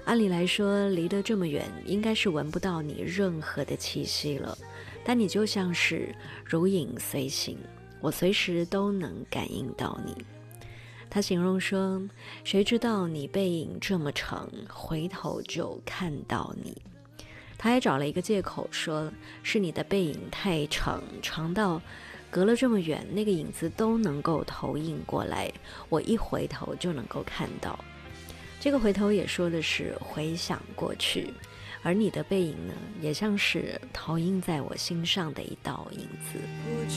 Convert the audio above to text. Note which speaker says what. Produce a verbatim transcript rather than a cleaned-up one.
Speaker 1: 按理来说，离得这么远，应该是闻不到你任何的气息了，但你就像是如影随形，我随时都能感应到你。他形容说，谁知道你背影这么长，回头就看到你。他还找了一个借口说，是你的背影太长，长到隔了这么远，那个影子都能够投影过来，我一回头就能够看到。这个回头也说的是回想过去，而你的背影呢，也像是投影在我心上的一道影子。